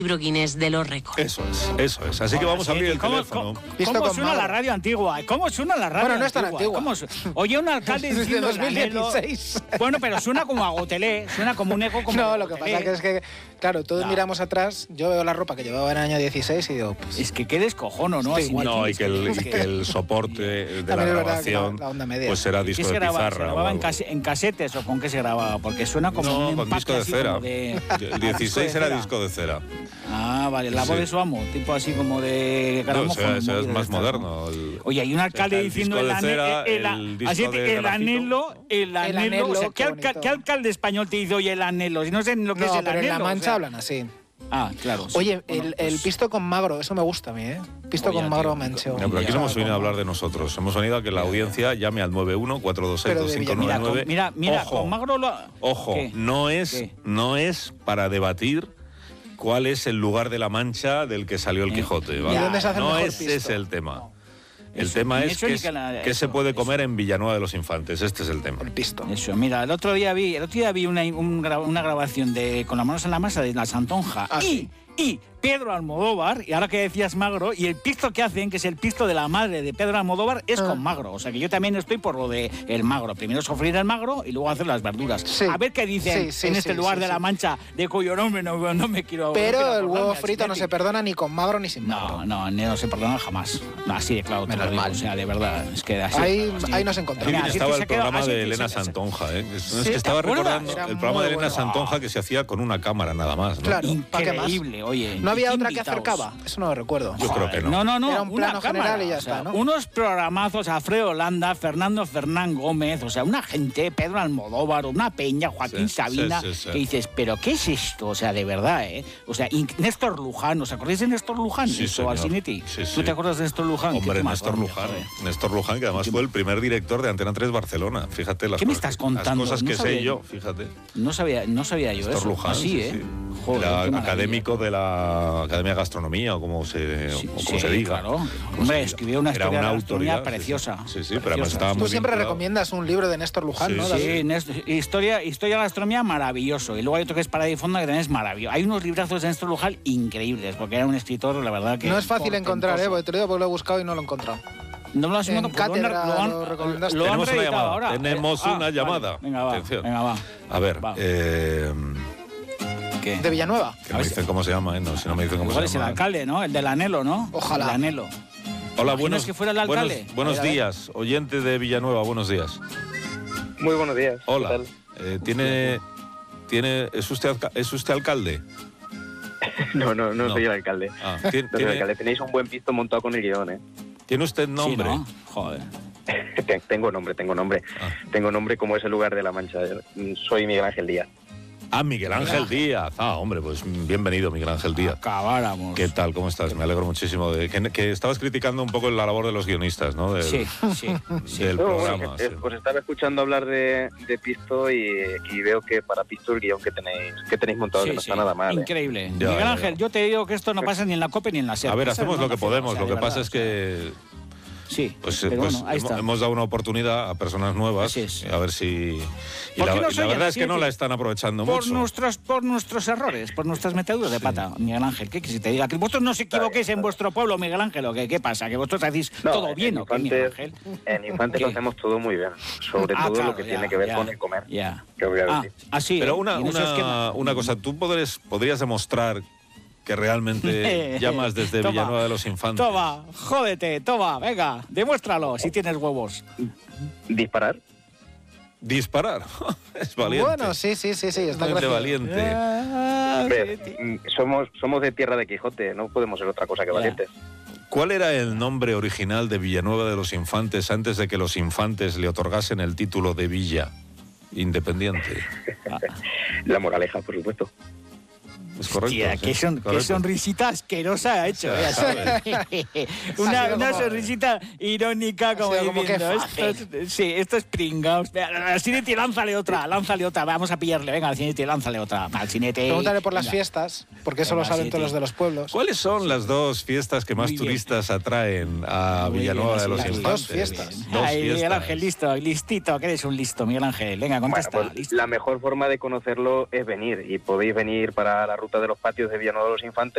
libro Guinness de los récords. Eso es. Así que vamos a abrir el teléfono. ¿Cómo suena la radio antigua? ¿Cómo suena la radio? Bueno, no es tan antigua. Oye, un alcalde Desde diciendo 2016. Bueno, pero suena como a Gotelé, suena como un eco como No, a lo que Gotelé. pasa es que, claro, todos miramos atrás, yo veo la ropa que llevaba en el año 16 y digo, pues... Es que qué descojono, ¿no? Sí, Así igual. No, y que el soporte de la También es verdad que grabación la onda media. pues será ¿Qué disco se de grababa? pizarra. ¿Se o grababa algo. en casetes o con qué se grababa? Porque suena como No, un con empaque disco de así cera. como de... El 16 era disco de cera. Ah, vale, la voz Sí. de su amo, tipo así como de No, gramófono. ese es movido más de estas, ¿no? moderno. Oye, hay un alcalde el diciendo disco de cera, el así disco de el grafito. anhelo, o sea, qué bonito. ¿qué alcalde español te dice, oye, el anhelo? Si no sé lo que es No, el pero anhelo. en La Mancha o sea. hablan así. Ah, claro. sí. Oye, Bueno, el pues, pisto con magro, eso me gusta a mí, ¿eh? Pisto Oye, con magro tío, manchego. No, pero aquí no hemos venido a hablar de nosotros. Hemos venido a que la audiencia llame al 91-426-2599. Mira, Ojo, con magro lo... Ojo, ¿Qué? no ¿Qué? es para debatir cuál es el lugar de la Mancha del que salió el Quijote. ¿vale? ¿Y dónde se hace el No mejor ese pisto? es el tema. El Eso, tema ni es eso qué ni que la- se eso, puede eso. comer en Villanueva de los Infantes. Este es el tema. El pisto. Eso, mira, el otro día vi una grabación de Con las manos en la masa de La Santonja Ah, sí. y Pedro Almodóvar, y ahora que decías magro, y el pisto que hacen, que es el pisto de la madre de Pedro Almodóvar, es con magro. O sea que yo también estoy por lo de el magro. Primero sofreír el magro y luego hacer las verduras. Sí. A ver qué dicen Sí, sí, en este sí, lugar sí, de sí. La Mancha, de cuyo nombre no me quiero... no quiero Pero el acordarme, huevo al frito no siguiente. se perdona ni con magro ni sin magro. No se perdona jamás. Así de claro te lo Menos digo. mal. O sea, de verdad, es que así... Ahí nos Qué encontramos. bien Mira, así estaba te el se quedó- programa así de te Elena se- Santonja, ¿eh? Es Sí, que estaba ¿te acuerdas? recordando Era el programa de muy Elena bueno. Santonja que se hacía con una cámara nada más, ¿no? Claro. ¿para qué más? Increíble, oye. ¿No había ¿y qué otra que invitados? acercaba? Eso no lo recuerdo. Yo creo que no. No. Era un una plano cámara, general y ya o sea, está, ¿no? Unos programazos, Alfredo Holanda, Fernando Fernán Gómez, o sea, una gente, Pedro Almodóvar, una peña, Joaquín Sí, Sabina, sí, sí. que dices, ¿pero qué es esto? O sea, de verdad, ¿eh? O sea, Néstor Luján, ¿os acordáis de Néstor Luján? Sí, Eso, señor. Alcinetti. Sí, sí. ¿Tú te acuerdas de Néstor Luján? Hombre, ¿Qué Néstor más, Luján. joder? Néstor Luján, que además fue el primer director de Antena 3 Barcelona. Fíjate las ¿Qué me cosas estás contando? Las cosas No que sabía sé yo. yo, fíjate. No sabía yo Néstor eso. Luján, Así, sí, ¿eh? sí. Joder, Era qué maravilla. académico de la Academia de Gastronomía, o como se diga. Claro. Como Hombre, se diga. escribió una Era historia de una la gastronomía autoridad, preciosa. Sí, pero además estaba muy Tú siempre vinculado. recomiendas un libro de Néstor Luján, Sí, ¿no? sí. David? Sí, historia de la gastronomía, maravilloso. Y luego hay otro que es Parada y Fonda, que también es maravilloso. Hay unos librazos de Néstor Luján increíbles, porque era un escritor, la verdad que... No es fácil encontrar, portentoso. porque te lo digo porque lo he buscado y no lo he encontrado. No me lo has En encontrado, pues cátedra lo recomendaste. lo han Tenemos una reeditado llamada. ahora. Tenemos una llamada. Vale. Venga, va. Atención. Venga, va. A ver, Va. ¿Qué? ¿De Villanueva? que me dicen cómo se llama, ¿eh? No, si no me dicen cómo Igual se es el llama. alcalde, ¿no? El del anhelo, ¿no? Ojalá. El anhelo. Hola, ¿Imaginas que fuera el alcalde? buenos A ver. días, oyente de Villanueva, buenos días. Muy buenos días. ¿Qué Hola. tal? ¿Es usted alcalde? No No. soy el alcalde. Ah, No soy el alcalde. Tenéis un buen pisto montado con el guión, ¿eh? ¿Tiene usted nombre? Sí, ¿no? Joder. Tengo nombre. Ah. Tengo nombre como es el lugar de La Mancha. Soy Miguel Ángel Díaz. Ah, Miguel Ángel Díaz. Ah, hombre, pues bienvenido, Miguel Ángel Díaz. Acabáramos. ¿Qué tal? ¿Cómo estás? Me alegro muchísimo de que estabas criticando un poco la labor de los guionistas, ¿no? Sí. Del No, programa. bueno, sí. os estaba escuchando hablar de pisto y veo que para pisto el guión que tenéis montado que no está nada mal. ¿eh? Increíble. Ya, Miguel ya, Ángel, ya. yo te digo que esto no pasa ni en la COPE ni en la SER. A ver, Eso hacemos no lo que hace, podemos. o sea, Lo que de pasa verdad, es que Sí, pues pero bueno, ahí está. hemos dado una oportunidad a personas nuevas. Así es. A ver si... Y ¿Por la, qué nos y la oyen? verdad es Así que es no que- la están aprovechando por mucho. nuestros errores, por nuestras metiduras de pata, Miguel Ángel. ¿Qué quieres que te diga? Que vosotros no os equivoquéis en vuestro pueblo, Miguel Ángel, ¿o qué? ¿Qué pasa? ¿Que vosotros hacéis No, todo en bien o qué, Miguel Infantes- Ángel? En Infantes ¿Qué? lo hacemos todo muy bien. Sobre todo claro, lo que ya, tiene que ver ya, con el comer. Ya. Que voy a decir. Así. Pero ¿eh? Y en esos una cosa, ¿tú podrías demostrar que realmente llamas desde Toma. Villanueva de los Infantes? Toma, jódete, toma, venga, demuéstralo si tienes huevos. ¿Disparar? Disparar. Es valiente. Bueno, sí, está Es de gracioso. valiente. Hombre, somos de tierra de Quijote, no podemos ser otra cosa que Ya. valientes. ¿Cuál era el nombre original de Villanueva de los Infantes antes de que los Infantes le otorgasen el título de Villa Independiente? La Moraleja, por supuesto. Es correcto. Hostia, sí, qué correcto. sonrisita asquerosa ha hecho. Ya sabes. una Ha sido como- sonrisita irónica como sido como diciendo, que esto es pringaos. Al Cinete, lánzale otra, vamos a pillarle. Venga, al Cinete, lánzale otra. Al Cinete. Pregúntale por las venga. fiestas, porque eso Venga, lo saben sí, todos tío. los de los pueblos. ¿Cuáles son las dos fiestas que más Muy bien. turistas atraen a Muy Villanueva bien, de los sí, Infantes? dos fiestas. Dos Ay, Miguel fiestas. Ángel, listito, que eres un listo, Miguel Ángel. Venga, Bueno, contesta. pues listo. la mejor forma de conocerlo es venir y podéis venir para la ruta de los patios de Villanueva de los Infantes